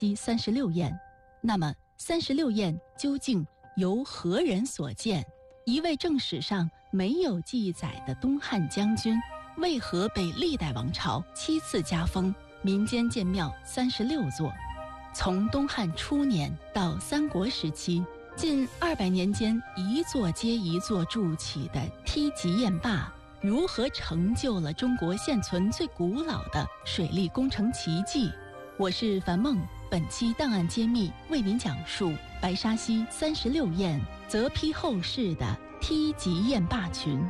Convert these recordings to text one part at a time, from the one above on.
西36堰。那么36堰究竟由何人所建？一位正史上没有记载的东汉将军，为何被历代王朝7次加封，民间建庙36座？从东汉初年到三国时期，近200年间，一座接一座筑起的梯级堰坝，如何成就了中国现存最古老的水利工程奇迹？我是樊梦，本期档案揭秘为您讲述白沙溪36堰择批后世的梯级堰坝群。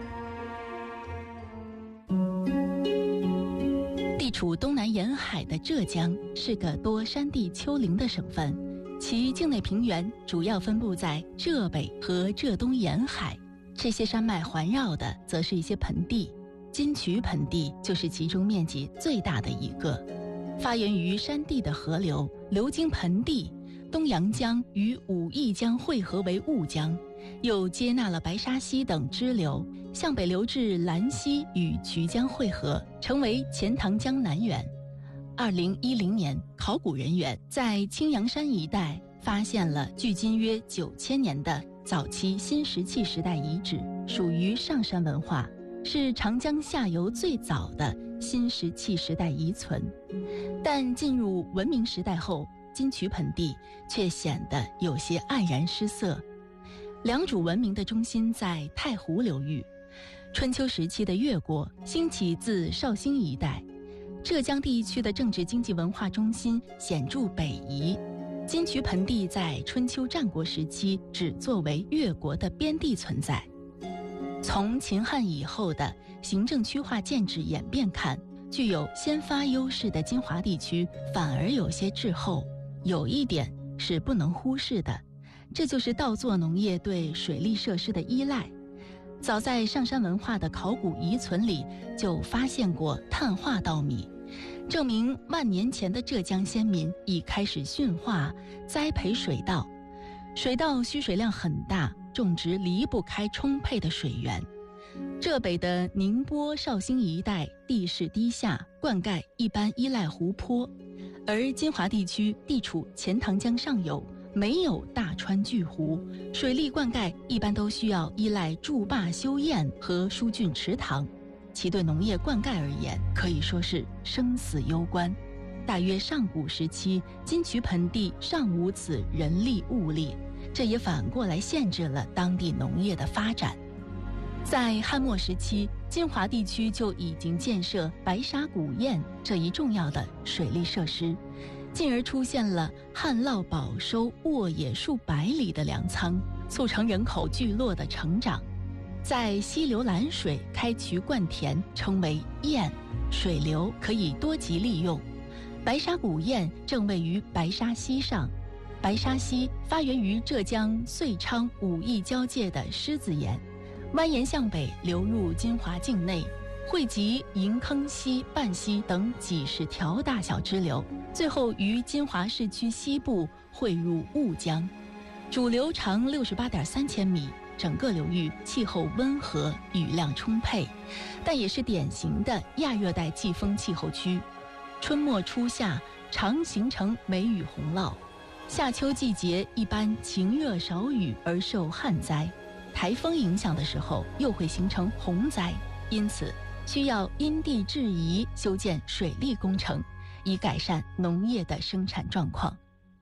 地处东南沿海的浙江是个多山地丘陵的省份，其境内平原主要分布在浙北和浙东沿海，这些山脉环绕的则是一些盆地，金渠盆地就是其中面积最大的一个。发源于山地的河流流经盆地，东阳江与武义江汇合为婺江，又接纳了白沙溪等支流，向北流至兰溪与衢江汇合，成为钱塘江南源。2010年，考古人员在青阳山一带发现了距今约9000年的早期新石器时代遗址，属于上山文化，是长江下游最早的新石器时代遗存。但进入文明时代后，金渠盆地却显得有些黯然失色。良渚文明的中心在太湖流域，春秋时期的越国兴起自绍兴一带，浙江地区的政治经济文化中心显著北移。金渠盆地在春秋战国时期只作为越国的边地存在。从秦汉以后的行政区划建制演变看，具有先发优势的金华地区反而有些滞后。有一点是不能忽视的，这就是稻作农业对水利设施的依赖。早在上山文化的考古遗存里就发现过碳化稻米，证明万年前的浙江先民已开始驯化栽培水稻。水稻需水量很大，种植离不开充沛的水源。浙北的宁波、绍兴一带地势低下，灌溉一般依赖湖泊，而金华地区地处钱塘江上游，没有大川巨湖，水利灌溉一般都需要依赖筑坝修堰和疏浚池塘，其对农业灌溉而言可以说是生死攸关。大约上古时期，金渠盆地尚无此人力物力，这也反过来限制了当地农业的发展。在汉末时期，金华地区就已经建设白沙古堰这一重要的水利设施，进而出现了旱涝保收、沃野数百里的粮仓，促成人口聚落的成长。在溪流拦水、开渠灌田，称为堰，水流可以多级利用。白沙古堰正位于白沙溪上，白沙溪发源于浙江遂昌武义交界的狮子岩，蜿蜒向北流入金华境内，汇集银坑溪、半溪等几十条大小支流，最后于金华市区西部汇入婺江。主流长68.3千米，整个流域气候温和，雨量充沛，但也是典型的亚热带季风气候区。春末初夏常形成梅雨洪涝，夏秋季节一般晴热少雨而受旱灾，台风影响的时候又会形成洪灾，因此需要因地制宜修建水利工程，以改善农业的生产状况。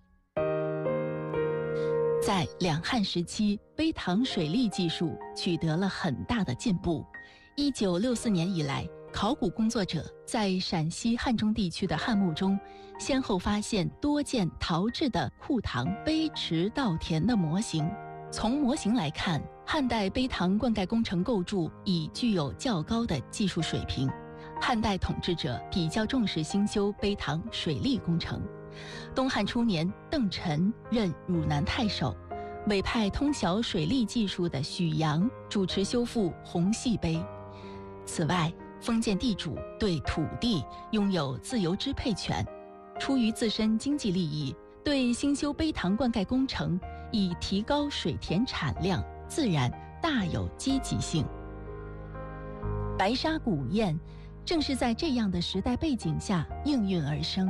在两汉时期，陂塘水利技术取得了很大的进步。1964年以来，考古工作者在陕西汉中地区的汉墓中，先后发现多件陶制的库塘、陂池、稻田的模型。从模型来看，汉代陂塘灌溉工程构筑已具有较高的技术水平。汉代统治者比较重视兴修陂塘水利工程。东汉初年，邓晨任汝南太守，委派通晓水利技术的许阳主持修复洪系陂。此外，封建地主对土地拥有自由支配权，出于自身经济利益，对兴修陂塘灌溉工程以提高水田产量，自然大有积极性。白沙古堰正是在这样的时代背景下应运而生。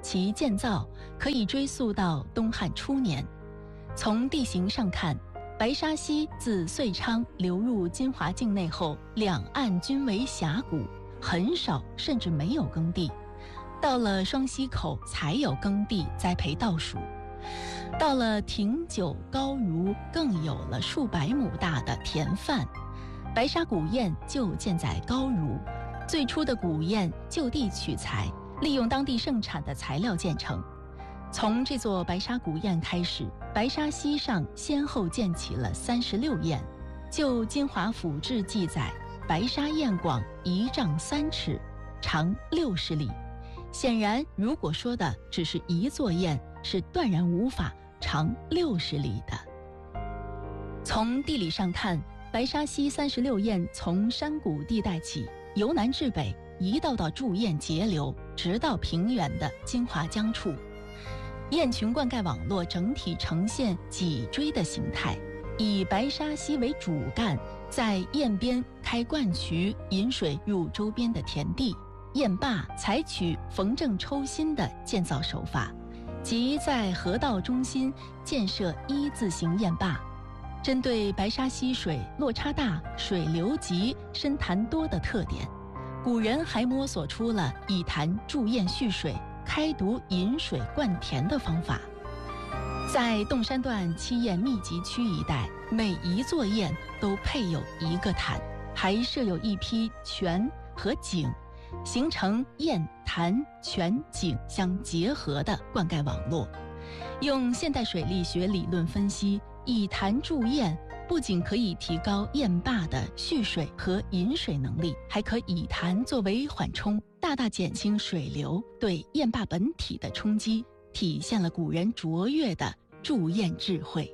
其建造可以追溯到东汉初年。从地形上看，白沙溪自遂昌流入金华境内后，两岸均为峡谷，很少甚至没有耕地。到了双溪口才有耕地栽培稻黍。到了亭酒高如，更有了数百亩大的田范。白沙古堰就建在高如，最初的古堰就地取材，利用当地盛产的材料建成。从这座白沙古堰开始，白沙溪上先后建起了36堰。就金华府志记载，白沙堰广1丈3尺，长60里。显然，如果说的只是一座堰，是断然无法长60里的。从地理上看，白沙溪36堰从山谷地带起，由南至北一道道筑堰截流，直到平原的金华江处。堰群灌溉网络整体呈现脊椎的形态，以白沙溪为主干，在堰边开灌渠，引水入周边的田地。堰坝采取缝正抽心的建造手法，即在河道中心建设一字形堰坝。针对白沙溪水落差大、水流急、深潭多的特点，古人还摸索出了以潭筑堰蓄水、开渎引水灌田的方法。在洞山段7堰密集区一带，每一座堰都配有一个潭，还设有一批泉和井，形成堰潭泉井相结合的灌溉网络。用现代水利学理论分析，以潭筑堰不仅可以提高堰坝的蓄水和引水能力，还可以潭作为缓冲，大大减轻水流对堰坝本体的冲击，体现了古人卓越的筑堰智慧。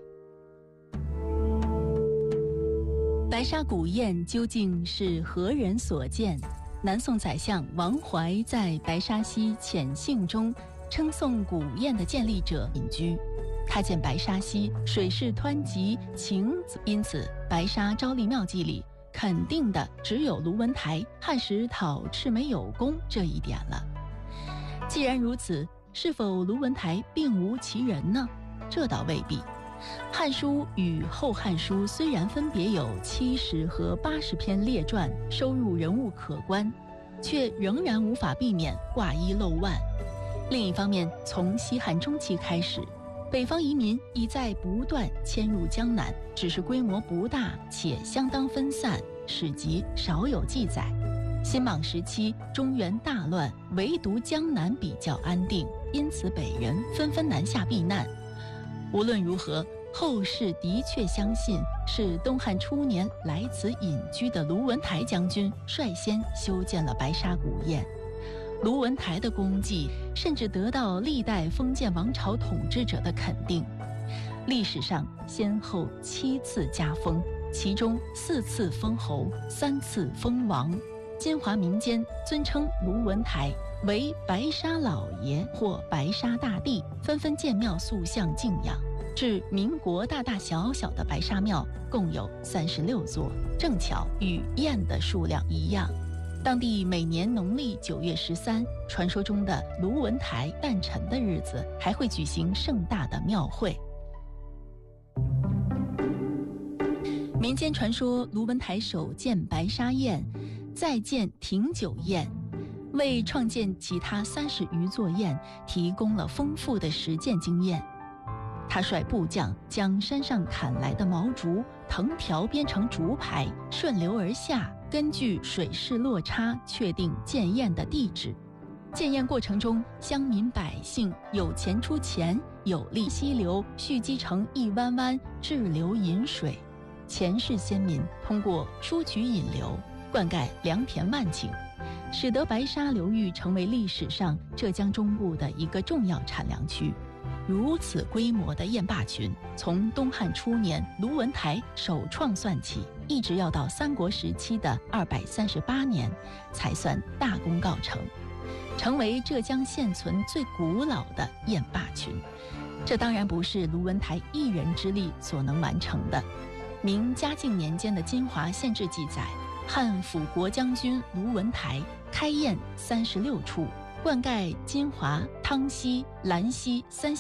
白沙古堰究竟是何人所建？南宋宰相王怀在白沙溪浅信中称颂古堰的建立者隐居。他见白沙溪水势湍急，情因此白沙昭历妙记里肯定的只有卢文台汉时讨赤眉有功这一点了。既然如此，是否卢文台并无其人呢？这倒未必。《汉书》与《后汉书》虽然分别有70和80篇列传，收入人物可观，却仍然无法避免挂一漏万。另一方面，从西汉中期开始，北方移民已在不断迁入江南，只是规模不大且相当分散，史籍少有记载。新莽时期中原大乱，唯独江南比较安定，因此北人纷纷南下避难。无论如何，后世的确相信是东汉初年来此隐居的卢文台将军率先修建了白沙古堰。卢文台的功绩甚至得到历代封建王朝统治者的肯定，历史上先后7次加封，其中4次封侯，3次封王。金华民间尊称卢文台为白沙老爷或白沙大帝，纷纷建庙塑像敬仰。至民国大大小小的白沙庙共有36座，正巧与堰的数量一样。当地每年农历9月13，传说中的卢文台诞辰的日子，还会举行盛大的庙会。民间传说卢文台首建白沙堰，再建亭酒堰，为创建其他30余座堰提供了丰富的实践经验。他率部将将山上砍来的毛竹藤条编成竹排，顺流而下，根据水势落差确定建堰的地址。建堰过程中，乡民百姓有钱出钱，有力溪流蓄积成一湾湾滞留引水。前世先民通过疏渠引流，灌溉良田万顷，使得白沙流域成为历史上浙江中部的一个重要产粮区。如此规模的堰坝群，从东汉初年卢文台首创算起，一直要到三国时期的238年，才算大功告成，成为浙江现存最古老的堰坝群。这当然不是卢文台一人之力所能完成的。明嘉靖年间的金华县志记载，汉辅国将军卢文台开堰36处， 灌溉金华、汤溪、兰溪、三